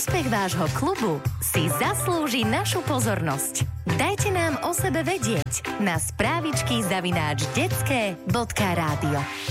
úspech vášho klubu si zaslúži našu pozornosť. Dajte nám o sebe vedieť na správičky@detske.radio.